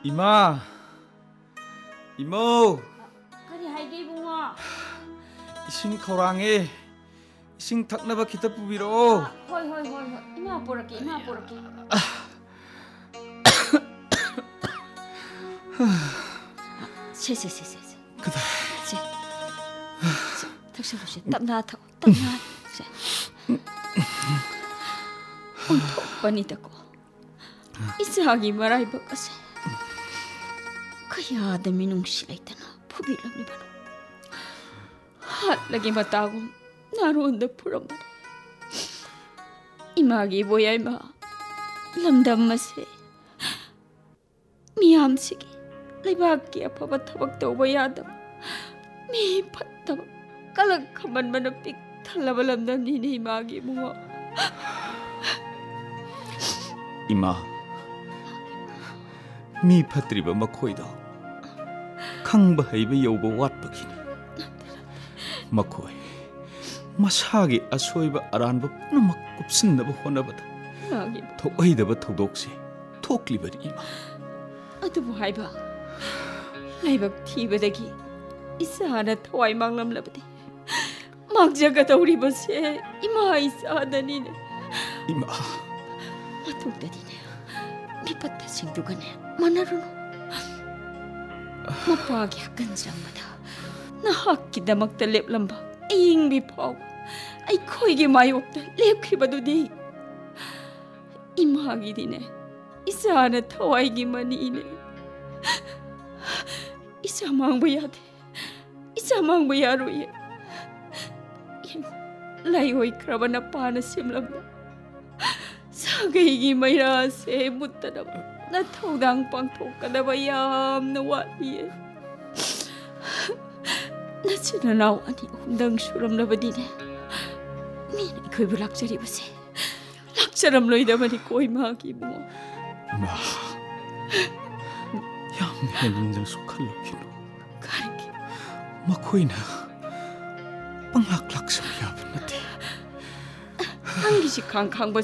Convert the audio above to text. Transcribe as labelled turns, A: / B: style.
A: 이마, 이모.
B: 그리 하이게 이봉아.
A: 이싱 거랑에 이싱 탁나바 기타 부비로.
B: 헐. 이마 보라게. 세.
A: 그다.
B: 탁셔보시. 땀나. 온톡반이다고. 이상하기 말아이 바까세. Kaya dami nung sila na pubilang ni Bano. At lagi matagom naroon na purang mali. Imagi boyay ma lamdam mase. Miyam sige. Libag kaya pabatabag daw bayadam. May patabag kalagkaman manapik talabalamdam ni imagi mo.
A: 이마, 미 파트리바 마코이다. 강바이바 여우바 왓바기니. 마코이, 마사기 아소이바 아란바 punamak kupsin나바 호나바다. 토어이다바 토독시 토클리바리 이마.
B: 아두부 하이바. 라이박 티바다기 이사하나 타와이 망람라바디. 막자가 다우리바세 이마 이사하다니네.
A: 이마.
B: Matugdadine, mipata singdugane, manaruno. Mapagi hakansang mata, nahakida magtalip lamba, aying bipaw, ay ko'y gimayok na lepkiba dudi. Imagi dine, isa na taway gimanine. Isa mang bayaruye. Layoy kraba na panasim lamba. Sagay mayra se mutta na natawdang pangtoka na bayam na wali. Nasinanaw ani undang suram na badine. Mina iko'y balakjari ba se? Lakjaram lo'y naman iko'y magi mo.
A: 마, 양내 문장 속할로기노.
B: Kariki.
A: 마코이나 빵락락삼 야분나데.
B: Ang gisikang kang